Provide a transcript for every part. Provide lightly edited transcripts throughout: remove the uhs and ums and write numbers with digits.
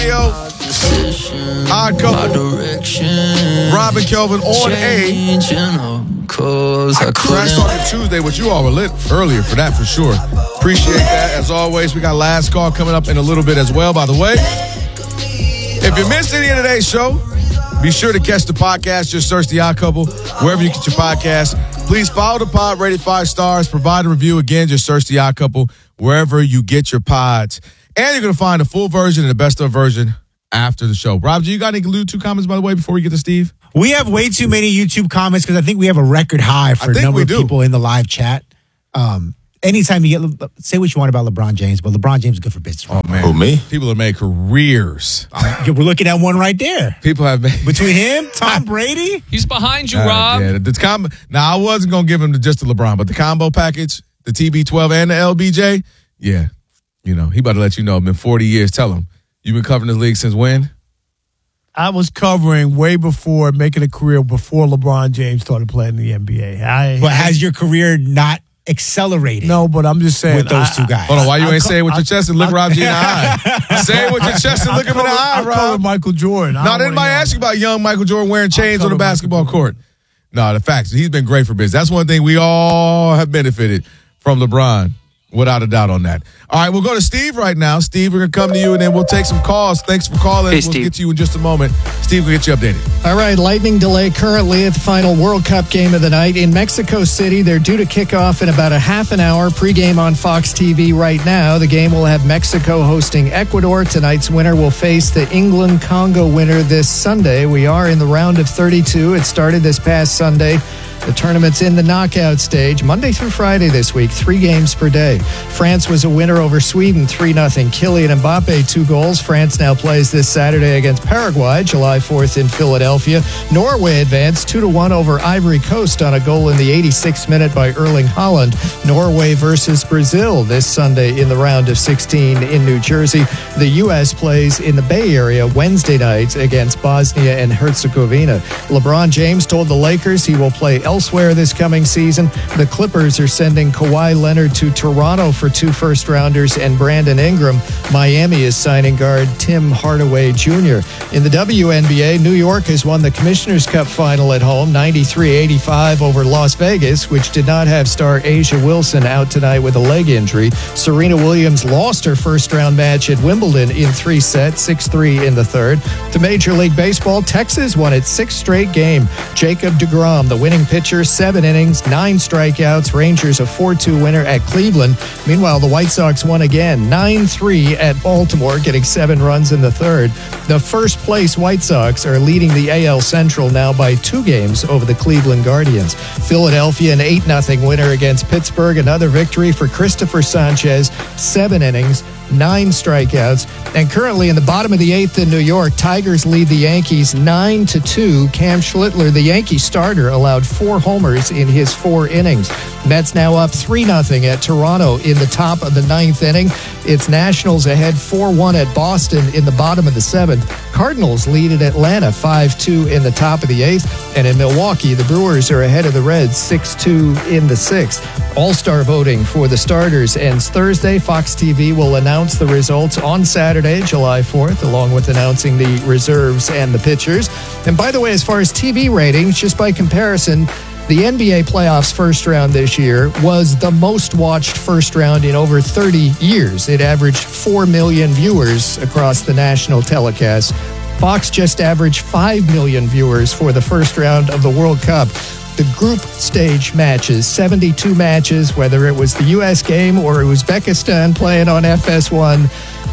Odd Couple. Robin Kelvin on A. Trash Talking Tuesday, which you all were lit earlier for that for sure. Appreciate that. As always, we got Last Call coming up in a little bit as well, by the way. If you missed any of today's show, be sure to catch the podcast. Just search The Odd Couple wherever you get your podcast. Please follow the pod, rate it 5 stars, provide a review. Again, just search The Odd Couple wherever you get your pods. And you're going to find the full version and the best of version after the show. Rob, do you got any YouTube comments, by the way, before we get to Steve? We have way too many YouTube comments because I think we have a record high for a number of people in the live chat. Anytime you get, say what you want about LeBron James, but LeBron James is good for business. Oh, man. Who, me? People have made careers. We're looking at one right there. People have made. Between him, Tom Brady. He's behind you, Rob. Yeah, now, I wasn't going to give him just the LeBron, but the combo package, the TB12 and the LBJ, yeah. You know, he about to let you know. It's been 40 years. Tell him. You've been covering the league since when? I was covering way before, making a career before LeBron James started playing in the NBA. But has your career not accelerated? No, but I'm just saying. With those two guys. Hold on, why you ain't say it with your chest and look Rob G in the eye? Say it with your chest and look him in the eye, Rob. I covered Michael Jordan. No, anybody ask you about young Michael Jordan wearing chains on the basketball court? No, the facts. He's been great for business. That's one thing we all have benefited from LeBron. Without a doubt on that. All right, we'll go to Steve right now. Steve, we're going to come to you, and then we'll take some calls. Thanks for calling. We'll get to you in just a moment. Steve, we'll get you updated. All right, lightning delay currently at the final World Cup game of the night. In Mexico City, they're due to kick off in about a half an hour. Pregame on Fox TV right now. The game will have Mexico hosting Ecuador. Tonight's winner will face the England-Congo winner this Sunday. We are in the round of 32. It started this past Sunday. The tournament's in the knockout stage, Monday through Friday this week, 3 games per day. France was a winner over Sweden, 3-0. Kylian Mbappe, 2 goals. France now plays this Saturday against Paraguay, July 4th in Philadelphia. Norway advanced 2-1 over Ivory Coast on a goal in the 86th minute by Erling Haaland. Norway versus Brazil this Sunday in the round of 16 in New Jersey. The U.S. plays in the Bay Area Wednesday nights against Bosnia and Herzegovina. LeBron James told the Lakers he will play elsewhere this coming season. The Clippers are sending Kawhi Leonard to Toronto for 2 first-rounders and Brandon Ingram. Miami is signing guard Tim Hardaway Jr. In the WNBA, New York has won the Commissioner's Cup final at home, 93-85 over Las Vegas, which did not have star Asia Wilson out tonight with a leg injury. Serena Williams lost her first-round match at Wimbledon in 3 sets, 6-3 in the third. To Major League Baseball, Texas won its 6th straight game. Jacob deGrom, the winning pitcher, 7 innings, 9 strikeouts. Rangers a 4-2 winner at Cleveland. Meanwhile, the White Sox won again, 9-3 at Baltimore, getting 7 runs in the third. The first place White Sox are leading the AL Central now by 2 games over the Cleveland Guardians. Philadelphia an 8-0 winner against Pittsburgh. Another victory for Christopher Sanchez, 7 innings, 9 strikeouts. And currently in the bottom of the 8th in New York, Tigers lead the Yankees 9-2. Cam Schlittler, the Yankee starter, allowed 4 homers in his 4 innings. Mets now up 3-0 at Toronto in the top of the 9th inning. It's Nationals ahead 4-1 at Boston in the bottom of the 7th. Cardinals lead at Atlanta 5-2 in the top of the 8th. And in Milwaukee, the Brewers are ahead of the Reds 6-2 in the 6th. All-star voting for the starters ends Thursday. Fox TV will announce the results on Saturday, July 4th, along with announcing the reserves and the pitchers. And by the way, as far as TV ratings, just by comparison, the NBA playoffs first round this year was the most watched first round in over 30 years. It averaged 4 million viewers across the national telecast. Fox just averaged 5 million viewers for the first round of the World Cup. The group stage matches, 72 matches, whether it was the U.S. game or Uzbekistan playing on FS1,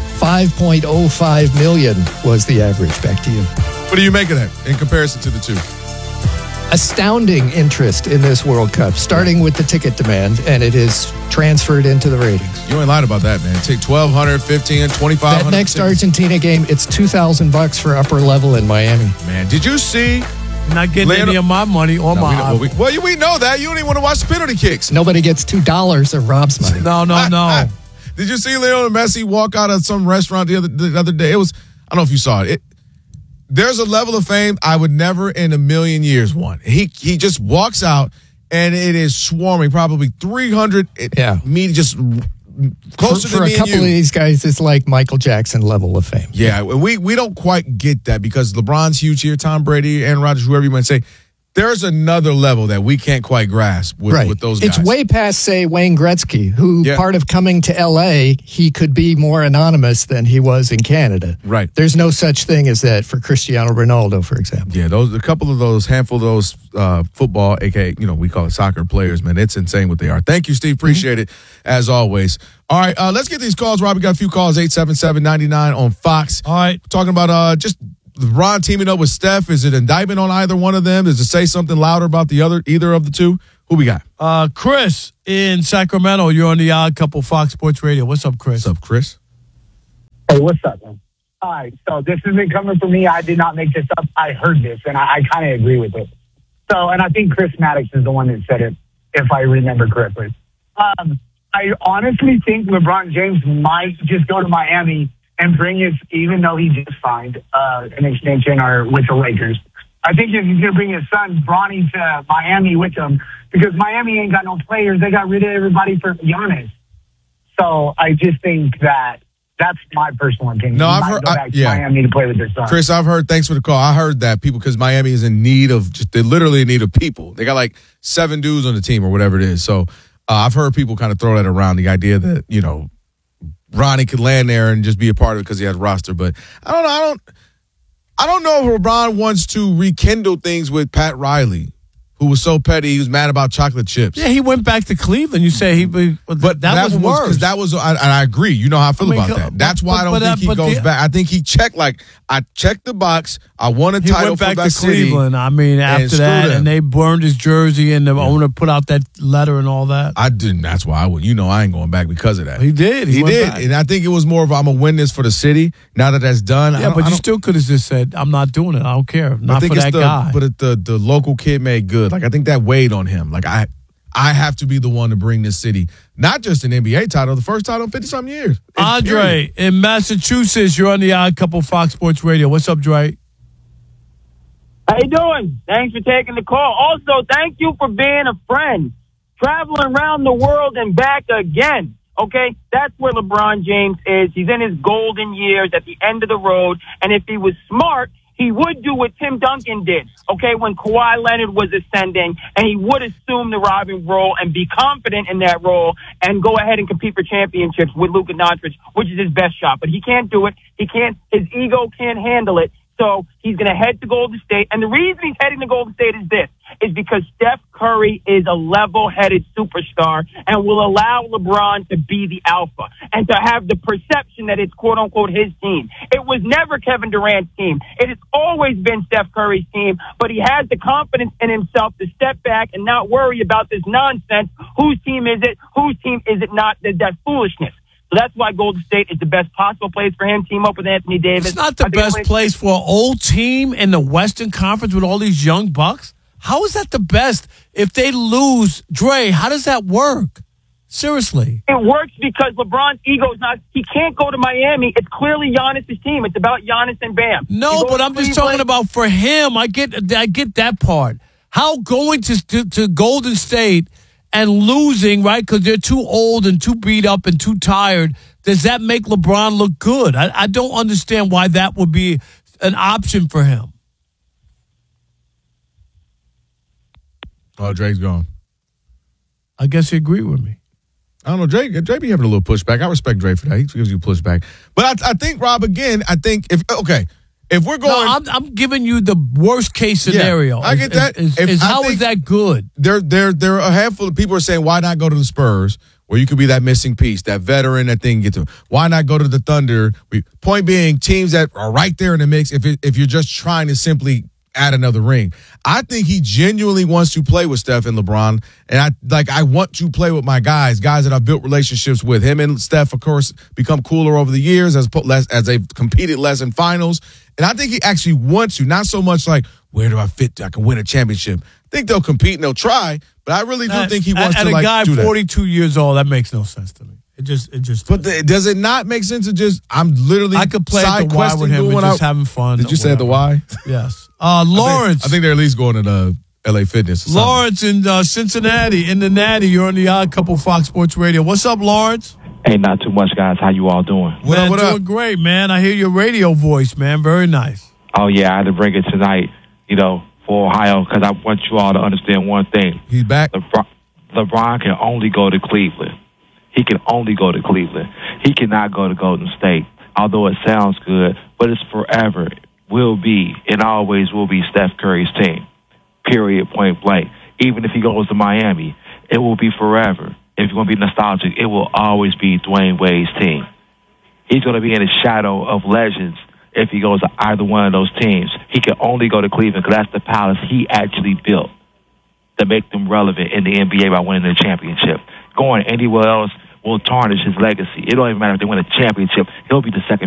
5.05 million was the average. Back to you. What do you make of that in comparison to the two? Astounding interest in this World Cup, starting with the ticket demand, and it is transferred into the ratings. You ain't lied about that, man. Take 1,200, 1,500, 2,500. That next Argentina game, it's $2,000 for upper level in Miami. Man, did you see? Not getting any of my money or my. We know that. You don't even want to watch the penalty kicks. Nobody gets $2 of Rob's money. No. Did you see Lionel Messi walk out of some restaurant the other day? It was, I don't know if you saw it. There's a level of fame I would never in a million years want. He just walks out and it is swarming, probably 300 media just closer for to me a couple and you. of these guys, it's like Michael Jackson level of fame. Yeah, we don't quite get that because LeBron's huge here, Tom Brady, Aaron Rodgers, whoever you might say. There's another level that we can't quite grasp with those guys. It's way past, say, Wayne Gretzky, who part of coming to L.A., he could be more anonymous than he was in Canada. Right. There's no such thing as that for Cristiano Ronaldo, for example. Yeah, handful of those football, aka, we call it soccer players, man. It's insane what they are. Thank you, Steve. Appreciate it, as always. All right, let's get these calls, Rob. We got a few calls, 877-99 on Fox. All right. Talking about just LeBron teaming up with Steph. Is it indictment on either one of them? Does it say something louder about either of the two? Who we got? Chris in Sacramento. You're on the Odd Couple Fox Sports Radio. What's up, Chris? What's up, Chris? Hey, what's up, man? All right, so this isn't coming from me. I did not make this up. I heard this, and I kind of agree with it. So, and I think Chris Maddox is the one that said it, if I remember correctly. I honestly think LeBron James might just go to Miami and bring his, even though he just signed an extension with the Lakers. I think he's going to bring his son, Bronny, to Miami with him because Miami ain't got no players. They got rid of everybody for Giannis. So I just think that's my personal opinion. No, I've heard. Miami to play with their son. Chris, I've heard. Thanks for the call. I heard that people because Miami is in need of they're literally in need of people. They got like 7 dudes on the team or whatever it is. So I've heard people kind of throw that around, the idea that Ronnie could land there and just be a part of it because he has a roster. But I don't know if LeBron wants to rekindle things with Pat Riley, who was so petty. He was mad about chocolate chips. Yeah, he went back to Cleveland. You say but that was worse. Because that was, and I agree. You know how I feel about that. That's why I don't think he goes back. I think he checked, I checked the box. I won a title for that city. He went back to Cleveland. I mean, after that, and they burned his jersey, and the owner put out that letter and all that. I didn't. That's why I would. I ain't going back because of that. He did. He did. And I think it was more of, I'm going to win this for the city. Now that that's done. Yeah, but you still could have just said, I'm not doing it. I don't care. Not for that guy. But the local kid made good. I think that weighed on him. I have to be the one to bring this city, not just an NBA title, the first title in 50-something years. Andre in Massachusetts, you're on the Odd Couple Fox Sports Radio. What's up, Dre? How you doing? Thanks for taking the call. Also, thank you for being a friend. Traveling around the world and back again. Okay? That's where LeBron James is. He's in his golden years at the end of the road. And if he was smart, he would do what Tim Duncan did, okay, when Kawhi Leonard was ascending, and he would assume the Robin role and be confident in that role and go ahead and compete for championships with Luka Doncic, which is his best shot. But he can't do it. His ego can't handle it. So he's going to head to Golden State. And the reason he's heading to Golden State is because Steph Curry is a level-headed superstar and will allow LeBron to be the alpha and to have the perception that it's quote-unquote his team. It was never Kevin Durant's team. It has always been Steph Curry's team, but he has the confidence in himself to step back and not worry about this nonsense. Whose team is it? Whose team is it not? That foolishness. So that's why Golden State is the best possible place for him. Team up with Anthony Davis. It's not the best place for an old team in the Western Conference with all these young bucks. How is that the best? If they lose, Dre, how does that work? Seriously. It works because LeBron's ego is not, he can't go to Miami. It's clearly Giannis' team. It's about Giannis and Bam. No, but I'm just talking about for him. I get that part. How going to Golden State and losing, right, because they're too old and too beat up and too tired, does that make LeBron look good? I don't understand why that would be an option for him. Oh, Drake's gone. I guess he agreed with me. I don't know, Drake be having a little pushback. I respect Drake for that. He gives you pushback. But I think, Rob, again, if we're going, no, I'm giving you the worst case scenario. Yeah, I get that. How is that good? There are a handful of people are saying, why not go to the Spurs, where you could be that missing piece, that veteran that thing get to? Why not go to the Thunder? Point being, teams that are right there in the mix. If you're just trying to simply add another ring, I think he genuinely wants to play with Steph and LeBron, and I want to play with my guys that I've built relationships with. Him and Steph, of course, become cooler over the years as they've competed less in finals. And I think he actually wants to, not so much like, where do I fit? I can win a championship. I think they'll compete and they'll try, but I really do think he wants to, do that. And a guy 42 that. years old, that makes no sense to me. It just. But does it not make sense to just? I'm literally. I could play at the Y with him and just having fun. Did you say the Y? Yes. Lawrence. I think they're at least going to the LA Fitness. Lawrence in Cincinnati, in the Natty. You're on the Odd Couple Fox Sports Radio. What's up, Lawrence? Hey, not too much, guys. How you all doing? What up? Doing great, man. I hear your radio voice, man. Very nice. Oh, yeah, I had to bring it tonight, for Ohio, because I want you all to understand one thing. He's back. LeBron can only go to Cleveland. He can only go to Cleveland. He cannot go to Golden State, although it sounds good, but it's forever, will be, and always will be Steph Curry's team, period, point blank. Even if he goes to Miami, it will be forever. If you're going to be nostalgic, it will always be Dwayne Wade's team. He's going to be in the shadow of legends if he goes to either one of those teams. He can only go to Cleveland because that's the palace he actually built to make them relevant in the NBA by winning the championship. Going anywhere else will tarnish his legacy. It don't even matter if they win a championship. He'll be the second